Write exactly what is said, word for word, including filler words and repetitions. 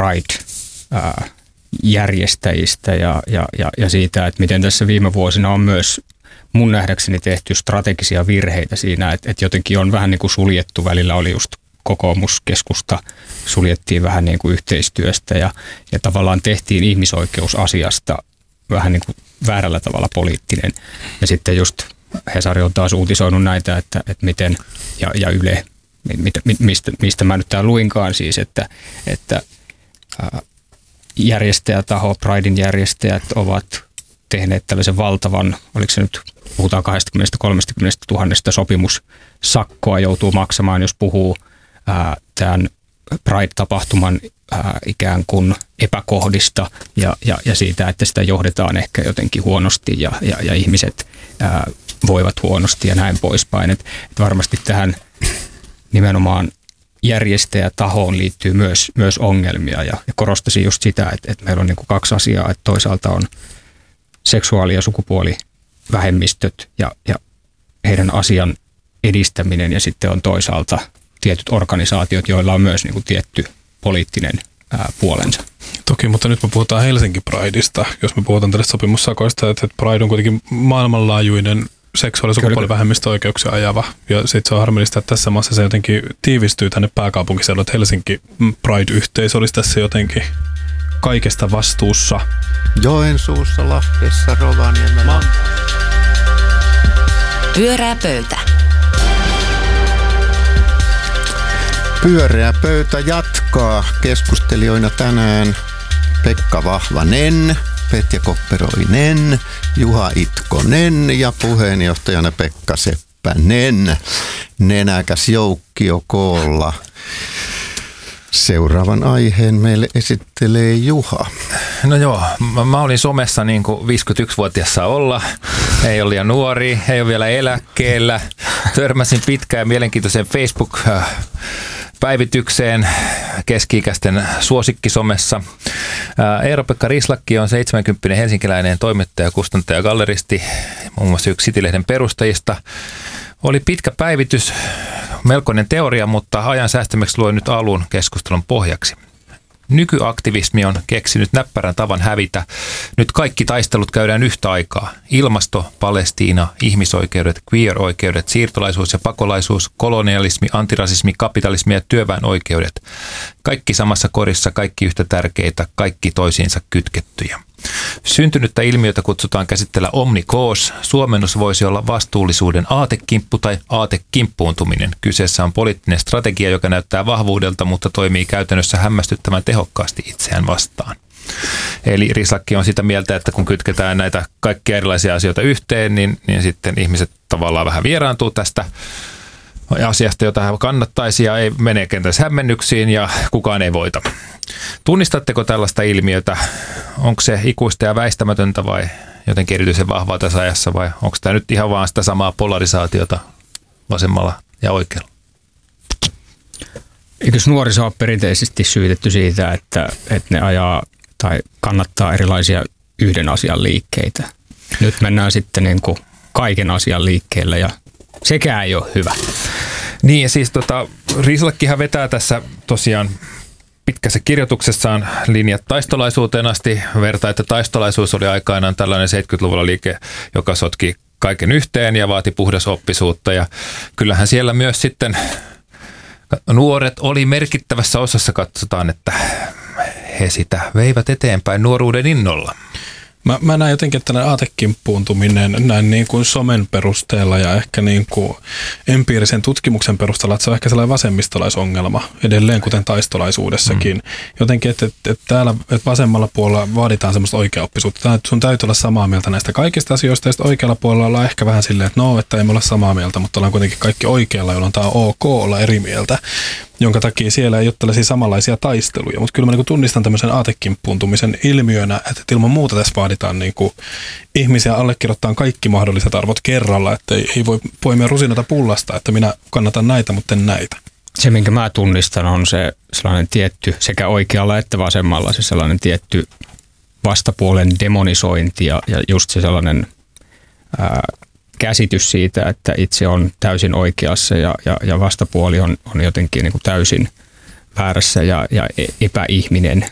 Pride-järjestäjistä ja, ja, ja, ja siitä, että miten tässä viime vuosina on myös mun nähdäkseni tehty strategisia virheitä siinä, että, että jotenkin on vähän niin kuin suljettu. Välillä oli just kokoomuskeskusta, suljettiin vähän niin kuin yhteistyöstä ja, ja tavallaan tehtiin ihmisoikeusasiasta vähän niin kuin väärällä tavalla poliittinen. Ja sitten just Hesari on taas uutisoinut näitä, että, että miten, ja, ja Yle, mit, mistä, mistä mä nyt täällä luinkaan siis, että, että ää, järjestäjätaho, Pridein järjestäjät ovat tehneet tällaisen valtavan, oliko se nyt, puhutaan kaksikymmentä kolmekymmentä tuhatta sopimussakkoa joutuu maksamaan, jos puhuu ää, tämän Pride-tapahtuman ää, ikään kuin epäkohdista ja, ja, ja siitä, että sitä johdetaan ehkä jotenkin huonosti ja, ja, ja ihmiset ää, voivat huonosti ja näin poispäin. Et, et varmasti tähän nimenomaan järjestäjätahoon liittyy myös, myös ongelmia ja, ja korostaisin just sitä, että, että meillä on niin kuin kaksi asiaa, että toisaalta on seksuaali- ja sukupuolivähemmistöt ja, ja heidän asian edistäminen ja sitten on toisaalta tietyt organisaatiot, joilla on myös niin kuin tietty poliittinen ää, puolensa. Toki, mutta nyt me puhutaan Helsinki Prideista, jos me puhutaan tästä sopimussakoista, että Pride on kuitenkin maailmanlaajuinen seksuaali- ja sukupuolivähemmistöoikeuksia ajava. Ja sitten se on harmillista, että tässä maassa se jotenkin tiivistyy tänne pääkaupunkiseudulle, että Helsinki Pride-yhteisö olisi tässä jotenkin kaikesta vastuussa. Joensuussa, Lahdessa, Rovaniemellä. Pyöreä pöytä. Pyöreä pöytä jatkaa. Keskustelijoina tänään Pekka Vahvanen, Petja Kopperoinen, Juha Itkonen ja puheenjohtajana Pekka Seppänen. Nenäkäs joukkio koolla. Seuraavan aiheen meille esittelee Juha. No joo, mä, mä olin somessa niin kuin viisikymmentäyksivuotias saa olla. Ei ole liian nuori, ei ole vielä eläkkeellä. Törmäsin pitkään ja mielenkiintoiseen Facebook-päivitykseen keski-ikäisten suosikkisomessa. Eero-Pekka Rislakki on seitsemänkymppinen helsinkiläinen toimittaja, kustantaja, galleristi, muun muassa yksi City-lehden perustajista. Oli pitkä päivitys, melkoinen teoria, mutta ajan säästämiseksi luen nyt alun keskustelun pohjaksi. Nykyaktivismi on keksinyt näppärän tavan hävitä. Nyt kaikki taistelut käydään yhtä aikaa. Ilmasto, Palestiina, ihmisoikeudet, queer-oikeudet, siirtolaisuus ja pakolaisuus, kolonialismi, antirasismi, kapitalismi ja työväenoikeudet. Kaikki samassa korissa, kaikki yhtä tärkeitä, kaikki toisiinsa kytkettyjä. Syntynyttä ilmiötä kutsutaan käsitellä omnikoos. Suomennus voisi olla vastuullisuuden aatekimppu tai aatekimppuuntuminen. Kyseessä on poliittinen strategia, joka näyttää vahvuudelta, mutta toimii käytännössä hämmästyttävän tehokkaasti itseään vastaan. Eli Rislakki on sitä mieltä, että kun kytketään näitä kaikkia erilaisia asioita yhteen, niin, niin sitten ihmiset tavallaan vähän vieraantuu tästä asiasta, jota hän kannattaisi ja ei mene kenties hämmennyksiin ja kukaan ei voita. Tunnistatteko tällaista ilmiötä? Onko se ikuista ja väistämätöntä vai jotenkin erityisen vahvaa tässä ajassa vai onko tämä nyt ihan vaan sitä samaa polarisaatiota vasemmalla ja oikealla? Eikös nuoriso ole perinteisesti syytetty siitä, että, että ne ajaa tai kannattaa erilaisia yhden asian liikkeitä? Nyt mennään sitten niin kuin kaiken asian liikkeelle ja sekään ei ole hyvä. Niin ja siis tota, Rislakkihan vetää tässä tosiaan pitkässä kirjoituksessaan linjat taistolaisuuteen asti. Vertaa, että taistolaisuus oli aikanaan tällainen seitsemänkymmentäluvulla liike, joka sotki kaiken yhteen ja vaati puhdasoppisuutta. Ja kyllähän siellä myös sitten nuoret oli merkittävässä osassa, katsotaan, että he sitä veivät eteenpäin nuoruuden innolla. Mä, mä näen jotenkin, että tällainen aatekimppuuntuminen näin niin kuin somen perusteella ja ehkä niin kuin empiirisen tutkimuksen perusteella, että se on ehkä sellainen vasemmistolaisongelma edelleen, kuten taistolaisuudessakin. Mm. Jotenkin, että, että, että täällä että vasemmalla puolella vaaditaan semmoista oikeaoppisuutta. Sun täytyy olla samaa mieltä näistä kaikista asioista, ja sitten oikealla puolella ollaan ehkä vähän silleen, että no, että emme ole samaa mieltä, mutta ollaan kuitenkin kaikki oikealla, jolloin tämä on ok olla eri mieltä, jonka takia siellä ei ole tällaisia samanlaisia taisteluja. Mutta kyllä mä niin tunnistan tämmöisen aatekimppuuntumisen ilmiönä, että ilman muuta tässä vaaditaan niin kuin ihmisiä allekirjoittaa kaikki mahdolliset arvot kerralla, että ei, ei voi poimia rusinoita pullasta, että minä kannatan näitä, mutta en näitä. Se, minkä mä tunnistan, on se sellainen tietty, sekä oikealla että vasemmalla, se sellainen tietty vastapuolen demonisointi ja, ja just se sellainen ää, käsitys siitä, että itse on täysin oikeassa ja, ja, ja vastapuoli on, on jotenkin niin kuin täysin väärässä ja, ja epäihminen.